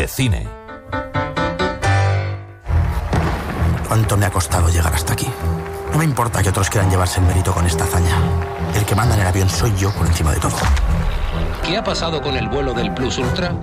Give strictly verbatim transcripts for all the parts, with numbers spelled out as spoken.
de cine. ¿Cuánto me ha costado llegar hasta aquí? No me importa que otros quieran llevarse el mérito con esta hazaña. El que manda en el avión soy yo por encima de todo. ¿Qué ha pasado con el vuelo del Plus Ultra?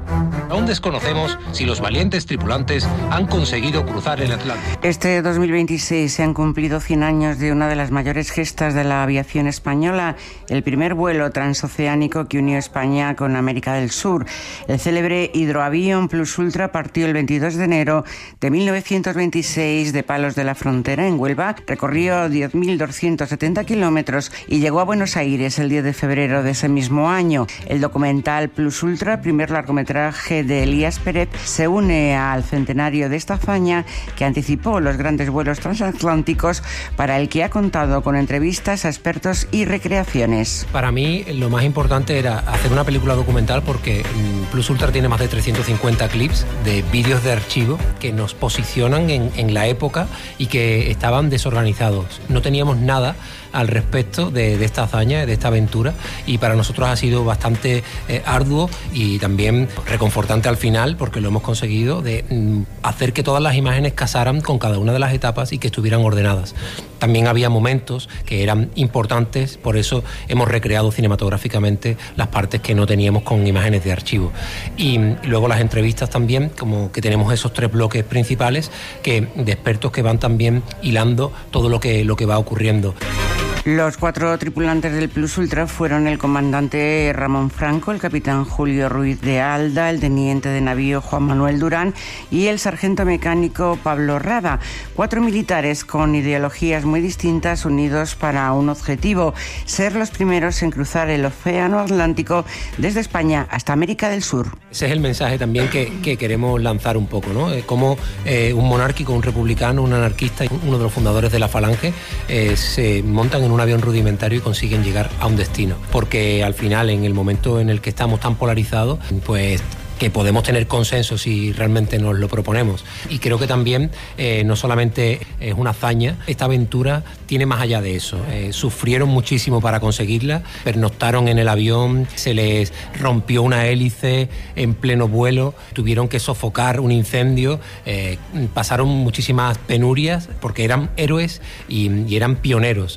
Aún desconocemos si los valientes tripulantes han conseguido cruzar el Atlántico. Este dos mil veintiséis se han cumplido cien años de una de las mayores gestas de la aviación española, el primer vuelo transoceánico que unió España con América del Sur. El célebre hidroavión Plus Ultra partió el veintidós de enero de mil novecientos veintiséis de Palos de la Frontera, en Huelva, recorrió diez mil doscientos setenta kilómetros y llegó a Buenos Aires el diez de febrero de ese mismo año. El documental Plus Ultra, primer largometraje de Elías Pérez, se une al centenario de esta hazaña que anticipó los grandes vuelos transatlánticos, para el que ha contado con entrevistas a expertos y recreaciones. Para mí lo más importante era hacer una película documental porque Plus Ultra tiene más de trescientos cincuenta clips de vídeos de archivo que nos posicionan en, en la época y que estaban desorganizados. No teníamos nada al respecto de, de esta hazaña, de esta aventura, y para nosotros ha sido bastante eh, arduo y también reconfortante al final, porque lo hemos conseguido de mm, hacer que todas las imágenes casaran con cada una de las etapas y que estuvieran ordenadas. También había momentos que eran importantes, por eso hemos recreado cinematográficamente las partes que no teníamos con imágenes de archivo. Y, y luego las entrevistas también, como que tenemos esos tres bloques principales que, de expertos que van también hilando todo lo que, lo que va ocurriendo. Los cuatro tripulantes del Plus Ultra fueron el comandante Ramón Franco, el capitán Julio Ruiz de Alda, el teniente de navío Juan Manuel Durán y el sargento mecánico Pablo Rada. Cuatro militares con ideologías muy distintas, unidos para un objetivo: ser los primeros en cruzar el océano Atlántico desde España hasta América del Sur. Ese es el mensaje también que, que queremos lanzar un poco, ¿no? Eh, como eh, un monárquico, un republicano, un anarquista, uno de los fundadores de la Falange, eh, se montan en un avión rudimentario y consiguen llegar a un destino. Porque al final, en el momento en el que estamos tan polarizados, pues que podemos tener consenso si realmente nos lo proponemos. Y creo que también eh, no solamente es una hazaña, esta aventura tiene más allá de eso. Eh, sufrieron muchísimo para conseguirla, pernoctaron en el avión, se les rompió una hélice en pleno vuelo, tuvieron que sofocar un incendio, eh, pasaron muchísimas penurias porque eran héroes y, y eran pioneros.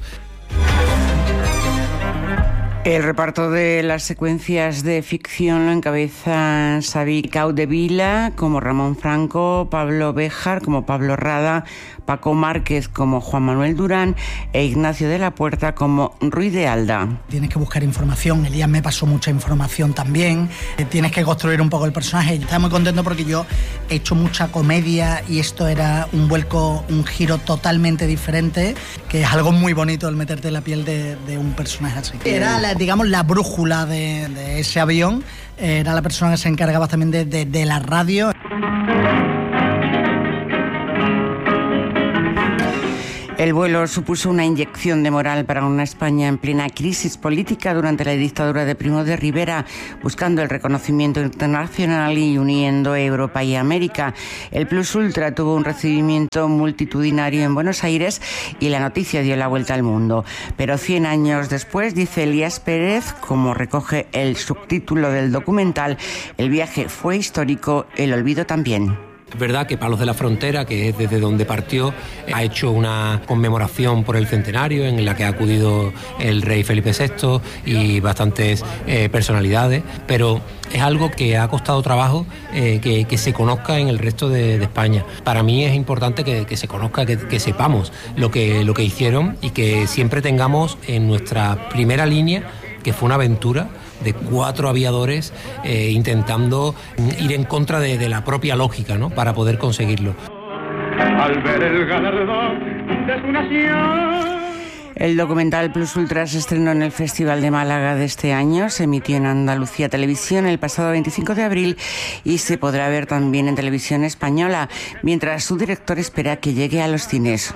El reparto de las secuencias de ficción lo encabezan Xavi Caudevila como Ramón Franco, Pablo Béjar como Pablo Rada, Paco Márquez como Juan Manuel Durán e Ignacio de la Puerta como Ruiz de Alda. Tienes que buscar información, Elías me pasó mucha información también, tienes que construir un poco el personaje. Estaba muy contento porque yo he hecho mucha comedia y esto era un vuelco, un giro totalmente diferente, que es algo muy bonito el meterte en la piel de, de un personaje así. Era la, digamos, la brújula de, de ese avión, era la persona que se encargaba también de, de, de la radio. El vuelo supuso una inyección de moral para una España en plena crisis política durante la dictadura de Primo de Rivera, buscando el reconocimiento internacional y uniendo Europa y América. El Plus Ultra tuvo un recibimiento multitudinario en Buenos Aires y la noticia dio la vuelta al mundo. Pero cien años después, dice Elías Pérez, como recoge el subtítulo del documental, el viaje fue histórico, el olvido también. Es verdad que Palos de la Frontera, que es desde donde partió, ha hecho una conmemoración por el centenario en la que ha acudido el rey Felipe sexto y bastantes eh, personalidades, pero es algo que ha costado trabajo eh, que, que se conozca en el resto de, de España. Para mí es importante que, que se conozca, que, que sepamos lo que, lo que hicieron y que siempre tengamos en nuestra primera línea que fue una aventura de cuatro aviadores eh, intentando ir en contra de, de la propia lógica, ¿no?, para poder conseguirlo. Al ver el galardón de su nación. El documental Plus Ultra se estrenó en el Festival de Málaga de este año, se emitió en Andalucía Televisión el pasado veinticinco de abril y se podrá ver también en Televisión Española, mientras su director espera que llegue a los cines.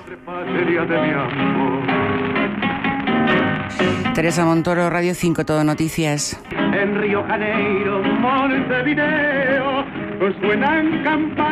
Teresa Montoro, Radio cinco, Todo Noticias. En Río Janeiro, Montevideo, suenan campanas.